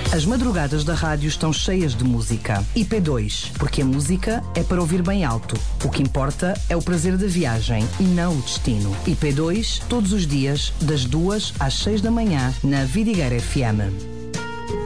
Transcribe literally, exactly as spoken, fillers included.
As madrugadas da rádio estão cheias de música. I P dois, porque a música é para ouvir bem alto. O que importa é o prazer da viagem e não o destino. I P dois, todos os dias, das duas às seis da manhã, na Vidigueira F M.